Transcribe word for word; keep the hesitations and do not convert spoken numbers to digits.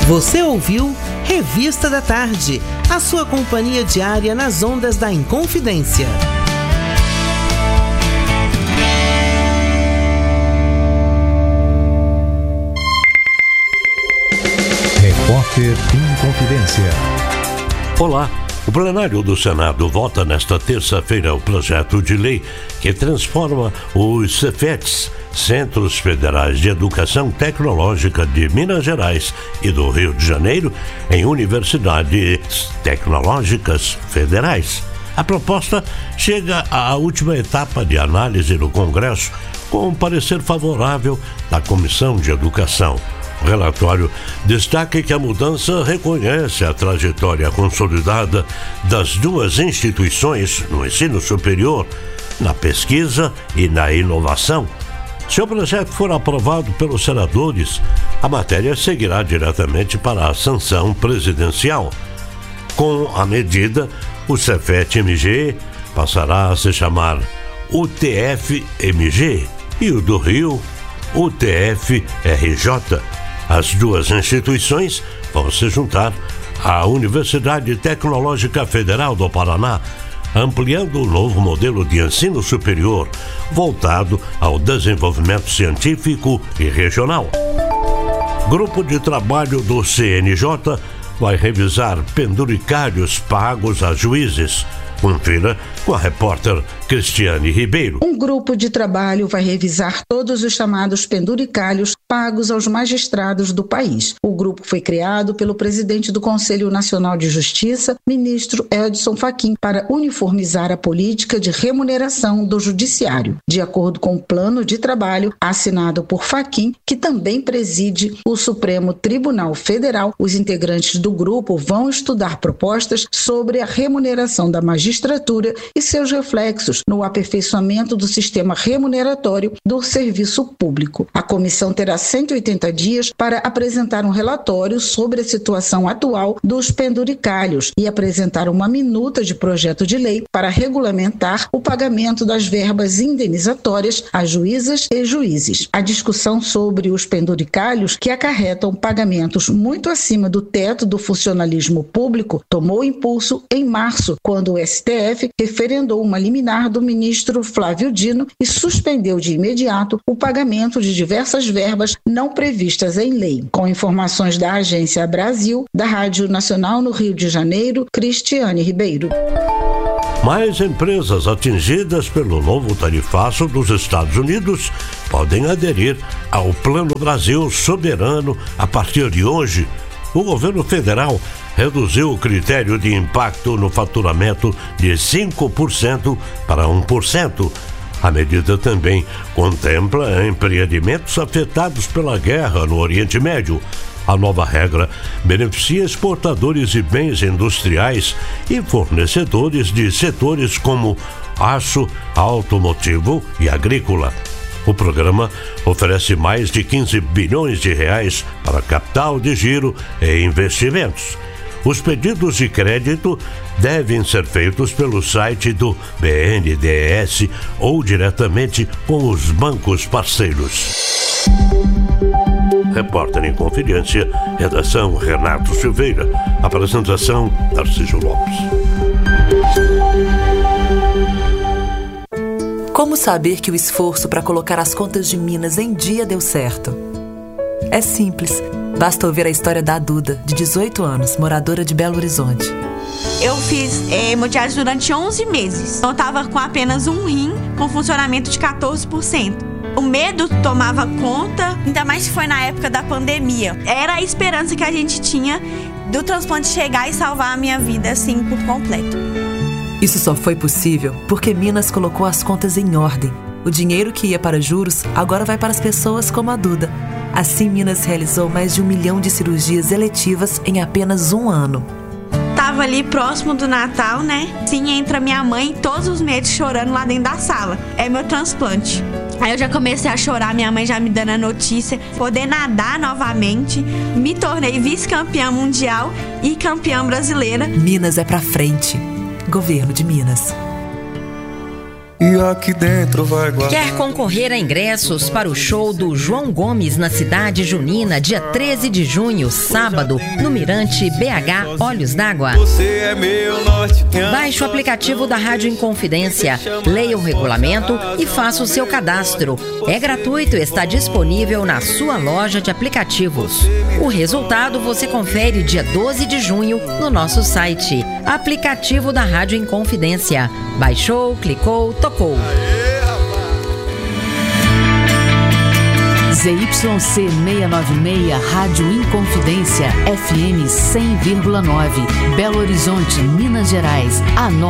Você ouviu Revista da Tarde, a sua companhia diária nas ondas da Inconfidência. Repórter Inconfidência. Olá. O plenário do Senado vota nesta terça-feira o projeto de lei que transforma os Cefetes, Centros Federais de Educação Tecnológica de Minas Gerais e do Rio de Janeiro, em universidades tecnológicas federais. A proposta chega à última etapa de análise no Congresso, com um parecer favorável da Comissão de Educação. O relatório destaca que a mudança reconhece a trajetória consolidada das duas instituições no ensino superior, na pesquisa e na inovação. Se o projeto for aprovado pelos senadores, a matéria seguirá diretamente para a sanção presidencial. Com a medida, o Cefet M G passará a se chamar U T F M G e o do Rio, U T F R J. As duas instituições vão se juntar à Universidade Tecnológica Federal do Paraná, ampliando o novo modelo de ensino superior voltado ao desenvolvimento científico e regional. Grupo de trabalho do C N J vai revisar penduricários pagos a juízes. Confira com a repórter Cristiane Ribeiro. Um grupo de trabalho vai revisar todos os chamados penduricalhos pagos aos magistrados do país. O grupo foi criado pelo presidente do Conselho Nacional de Justiça, ministro Edson Fachin, para uniformizar a política de remuneração do judiciário. De acordo com o plano de trabalho assinado por Fachin, que também preside o Supremo Tribunal Federal, os integrantes do grupo vão estudar propostas sobre a remuneração da magistratura magistratura e seus reflexos no aperfeiçoamento do sistema remuneratório do serviço público. A comissão terá cento e oitenta dias para apresentar um relatório sobre a situação atual dos penduricalhos e apresentar uma minuta de projeto de lei para regulamentar o pagamento das verbas indenizatórias a juízas e juízes. A discussão sobre os penduricalhos, que acarretam pagamentos muito acima do teto do funcionalismo público, tomou impulso em março, quando o S T F referendou uma liminar do ministro Flávio Dino e suspendeu de imediato o pagamento de diversas verbas não previstas em lei. Com informações da Agência Brasil, da Rádio Nacional no Rio de Janeiro, Cristiane Ribeiro. Mais empresas atingidas pelo novo tarifaço dos Estados Unidos podem aderir ao Plano Brasil Soberano a partir de hoje. O governo federal reduziu o critério de impacto no faturamento de cinco por cento para um por cento. A medida também contempla empreendimentos afetados pela guerra no Oriente Médio. A nova regra beneficia exportadores de bens industriais e fornecedores de setores como aço, automotivo e agrícola. O programa oferece mais de quinze bilhões de reais para capital de giro e investimentos. Os pedidos de crédito devem ser feitos pelo site do B N D E S ou diretamente com os bancos parceiros. Repórter em Confidência, redação Renato Silveira, apresentação Tarcísio Lopes. Como saber que o esforço para colocar as contas de Minas em dia deu certo? É simples. Basta ouvir a história da Duda, de dezoito anos, moradora de Belo Horizonte. Eu fiz é, hemodiálise durante onze meses. Eu estava com apenas um rim, com funcionamento de quatorze por cento. O medo tomava conta, ainda mais que foi na época da pandemia. Era a esperança que a gente tinha do transplante chegar e salvar a minha vida, assim, por completo. Isso só foi possível porque Minas colocou as contas em ordem. O dinheiro que ia para juros agora vai para as pessoas como a Duda. Assim, Minas realizou mais de um milhão de cirurgias eletivas em apenas um ano. Tava ali próximo do Natal, né? Sim, entra minha mãe, todos os meses chorando lá dentro da sala. É meu transplante. Aí eu já comecei a chorar, minha mãe já me dando a notícia. Poder nadar novamente. Me tornei vice-campeã mundial e campeã brasileira. Minas é pra frente. Governo de Minas. E aqui dentro vai guardar. Quer concorrer a ingressos para o show do João Gomes na Cidade Junina, dia treze de junho, sábado, no Mirante B H Olhos d'Água? Você é meu norte. Baixe o aplicativo da Rádio Inconfidência, leia o regulamento e faça o seu cadastro. É gratuito e está disponível na sua loja de aplicativos. O resultado você confere dia doze de junho no nosso site. Aplicativo da Rádio Inconfidência. Baixou, clicou, tocou. Z Y C seiscentos e noventa e seis, Rádio Inconfidência, F M cem vírgula nove, Belo Horizonte, Minas Gerais. A